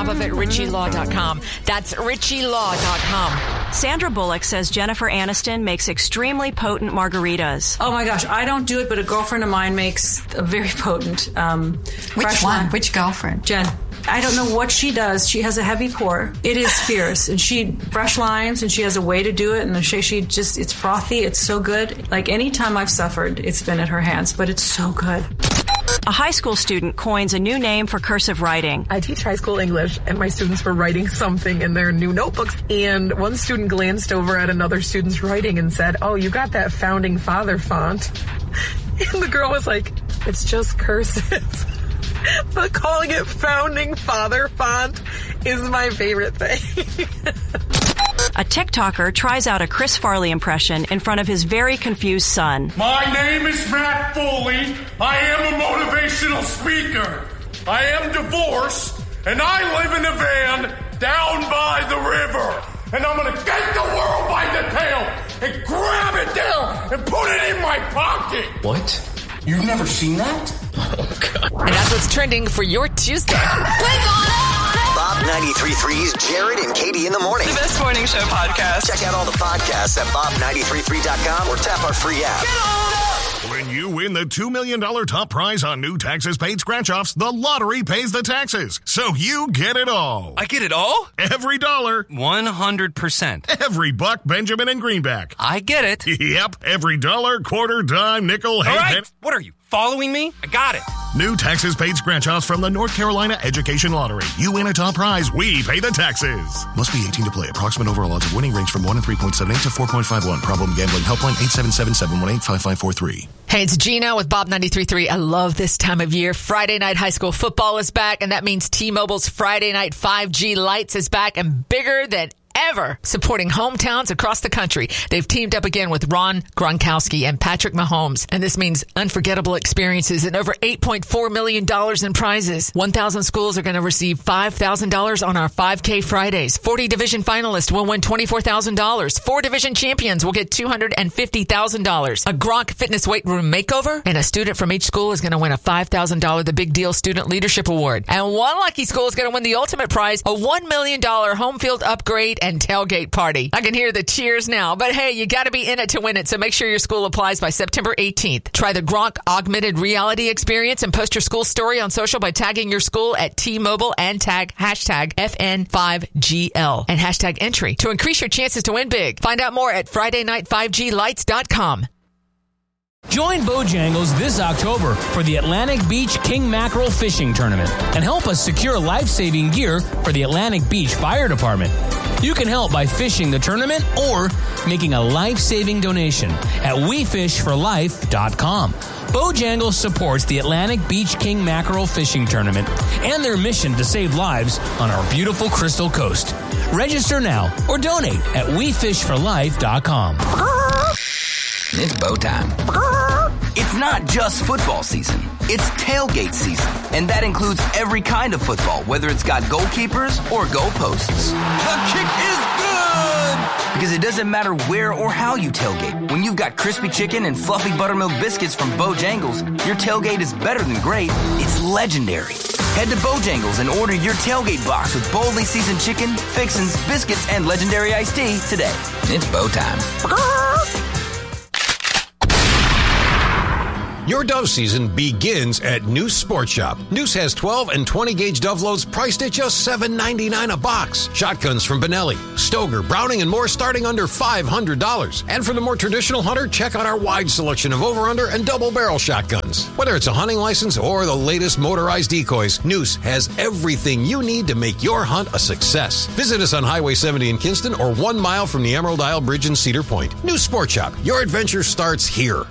top of it, RichieLaw.com. That's RichieLaw.com. Sandra Bullock says Jennifer Aniston makes extremely potent margaritas. Oh my gosh, I don't do it, but a girlfriend of mine makes a very potent Which one? Which girlfriend? Jen. I don't know what she does. She has a heavy pour. It is fierce. And she fresh limes, and she has a way to do it. And it's frothy. It's so good. Like anytime I've suffered, it's been at her hands, but it's so good. A high school student coins a new name for cursive writing. I teach high school English, and my students were writing something in their new notebooks. And one student glanced over at another student's writing and said, "Oh, you got that founding father font." And the girl was like, "It's just cursive." But calling it founding father font is my favorite thing. A TikToker tries out a Chris Farley impression in front of his very confused son. My name is Matt Foley. I am a motivational speaker. I am divorced, and I live in a van down by the river. And I'm going to get the world by the tail and grab it down and put it in my pocket. What? You've never seen that? Oh, God. And that's what's trending for your Tuesday. Click on it! Bob 93.3's Jared and Katie in the morning. The best morning show podcast. Check out all the podcasts at bob933.com or tap our free app. Get on up! When you win the $2 million top prize on new taxes paid scratch-offs, the lottery pays the taxes. So you get it all. I get it all? Every dollar. 100%. Every buck, Benjamin and Greenback. I get it. Yep. Every dollar, quarter, dime, nickel, all right. What are you, following me? I got it. New taxes paid scratch-offs from the North Carolina Education Lottery. You win a top prize, we pay the taxes. Must be 18 to play. Approximate overall odds of winning range from 1 in 3.78 to 4.51. Problem gambling helpline 877-718-5543. Hey, it's Gina with Bob 93.3. I love this time of year. Friday night high school football is back, and that means T-Mobile's Friday night 5G Lights is back and bigger than ever, supporting hometowns across the country. They've teamed up again with Ron Gronkowski and Patrick Mahomes, and this means unforgettable experiences and over $8.4 million in prizes. 1,000 schools are going to receive $5,000 on our 5K Fridays. 40 division finalists will win $24,000. 4 division champions will get $250,000. A Gronk fitness weight room makeover, and a student from each school is going to win a $5,000 The Big Deal Student Leadership Award. And one lucky school is going to win the ultimate prize, a $1 million home field upgrade and tailgate party. I can hear the cheers now, but hey, you got to be in it to win it, so make sure your school applies by September 18th. Try the Gronk augmented reality experience and post your school story on social by tagging your school at T-Mobile and tag hashtag FN5GL and hashtag entry to increase your chances to win big. Find out more at FridayNight5GLights.com. Join Bojangles this October for the Atlantic Beach King Mackerel Fishing Tournament and help us secure life-saving gear for the Atlantic Beach Fire Department. You can help by fishing the tournament or making a life-saving donation at WeFishForLife.com. Bojangles supports the Atlantic Beach King Mackerel Fishing Tournament and their mission to save lives on our beautiful Crystal Coast. Register now or donate at WeFishForLife.com. It's bow time. It's not just football season. It's tailgate season. And that includes every kind of football, whether it's got goalkeepers or goalposts. The kick is good! Because it doesn't matter where or how you tailgate. When you've got crispy chicken and fluffy buttermilk biscuits from Bojangles, your tailgate is better than great. It's legendary. Head to Bojangles and order your tailgate box with boldly seasoned chicken, fixins, biscuits, and legendary iced tea today. It's bow time. Your Dove season begins at Noose Sports Shop. Noose has 12 and 20 gauge Dove loads priced at just $7.99 a box. Shotguns from Benelli, Stoeger, Browning, and more starting under $500. And for the more traditional hunter, check out our wide selection of over-under and double-barrel shotguns. Whether it's a hunting license or the latest motorized decoys, Noose has everything you need to make your hunt a success. Visit us on Highway 70 in Kinston or 1 mile from the Emerald Isle Bridge in Cedar Point. Noose Sports Shop. Your adventure starts here.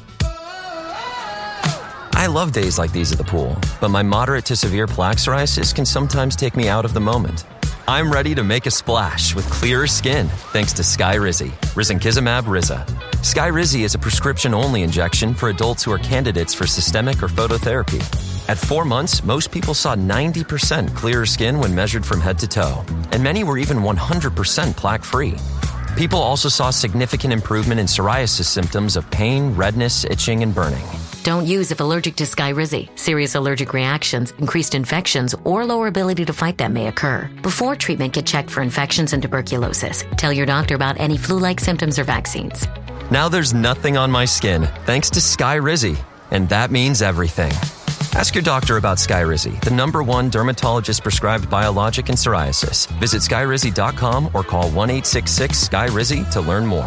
I love days like these at the pool, but my moderate to severe plaque psoriasis can sometimes take me out of the moment. I'm ready to make a splash with clearer skin thanks to Skyrizi, Risankizumab Riza. Skyrizi is a prescription-only injection for adults who are candidates for systemic or phototherapy. At 4 months, most people saw 90% clearer skin when measured from head to toe, and many were even 100% plaque-free. People also saw significant improvement in psoriasis symptoms of pain, redness, itching, and burning. Don't use if allergic to Skyrizi. Serious allergic reactions, increased infections, or lower ability to fight them may occur. Before treatment, get checked for infections and tuberculosis. Tell your doctor about any flu-like symptoms or vaccines. Now there's nothing on my skin thanks to Skyrizi, and that means everything. Ask your doctor about Skyrizi, the #1 dermatologist-prescribed biologic in psoriasis. Visit Skyrizi.com or call 1-866-SKY-RIZI to learn more.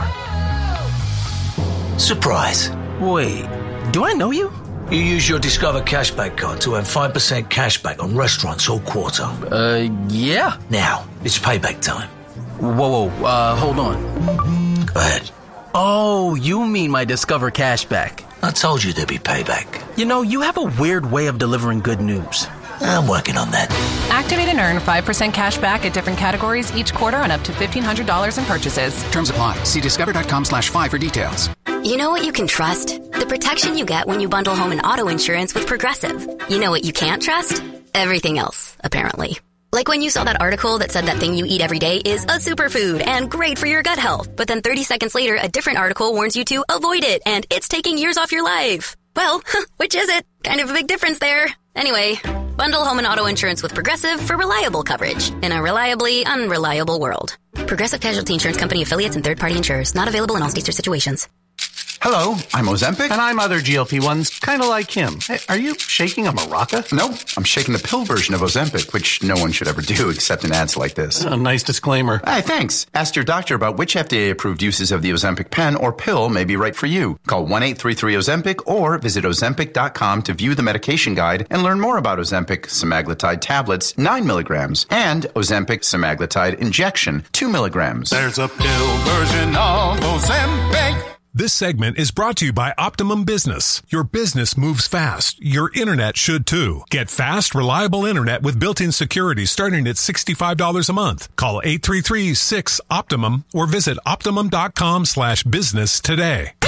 Surprise. Wait, do I know you? You use your Discover Cashback card to earn 5% cashback on restaurants all quarter. Yeah. Now, it's payback time. Whoa, hold on. Go ahead. Oh, you mean my Discover Cashback. I told you there'd be payback. You know, you have a weird way of delivering good news. I'm working on that. Activate and earn 5% cash back at different categories each quarter on up to $1,500 in purchases. Terms apply. See discover.com/5 for details. You know what you can trust? The protection you get when you bundle home and auto insurance with Progressive. You know what you can't trust? Everything else, apparently. Like when you saw that article that said that thing you eat every day is a superfood and great for your gut health. But then 30 seconds later, a different article warns you to avoid it and it's taking years off your life. Well, which is it? Kind of a big difference there. Anyway, bundle home and auto insurance with Progressive for reliable coverage in a reliably unreliable world. Progressive Casualty Insurance Company affiliates and third-party insurers. Not available in all states or situations. Hello, I'm Ozempic. And I'm other GLP-1s, kind of like him. Hey, are you shaking a maraca? Nope, I'm shaking the pill version of Ozempic, which no one should ever do except in ads like this. A nice disclaimer. Hey, thanks. Ask your doctor about which FDA-approved uses of the Ozempic pen or pill may be right for you. Call 1-833-OZEMPIC or visit Ozempic.com to view the medication guide and learn more about Ozempic semaglutide tablets, 9 milligrams, and Ozempic semaglutide injection, 2 milligrams. There's a pill version of Ozempic. This segment is brought to you by Optimum Business. Your business moves fast. Your internet should too. Get fast, reliable internet with built-in security starting at $65 a month. Call 833-6-OPTIMUM or visit Optimum.com/business today.